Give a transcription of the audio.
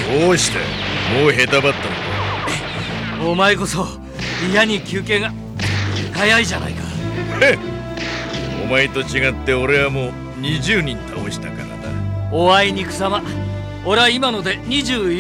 どうしてもうへたばったのか。 お前こそ嫌に休憩が早いじゃないか。 お前と違って俺はもう20人倒したからな。 おあいにくさま。俺は今ので21